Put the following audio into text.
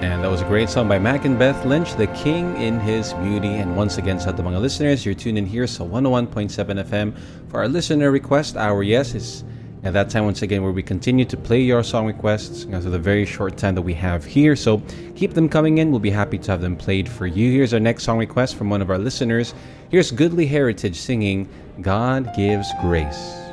And that was a great song by Mac and Beth Lynch, The King in His Beauty. And once again, sa ating mga listeners, you're tuned in here sa 101.7 FM for our listener request hour. Yes, it's at that time once again where we continue to play your song requests for the very short time that we have here. So keep them coming in. We'll be happy to have them played for you. Here's our next song request from one of our listeners. Here's Goodly Heritage singing God Gives Grace.